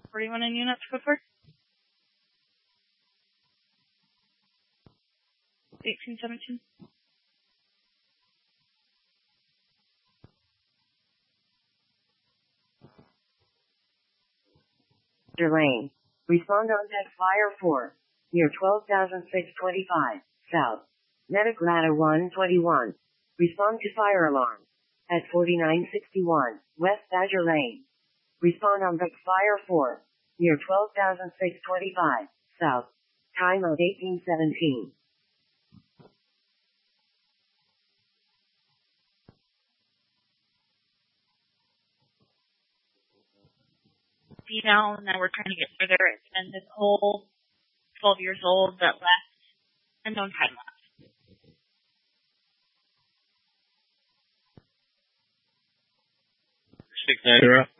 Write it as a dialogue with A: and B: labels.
A: 41 in units, code for? 1817.
B: Lane. Respond on deck fire 4. Near 12,625. South. Medic ladder 121. Respond to fire alarm. At 4961. West Badger Lane. Respond on deck fire 4. Near 12,625. South. Time of 1817.
A: Now we're trying to get further. It's been this whole 12 years old that left and no time lapse.
C: 6-9.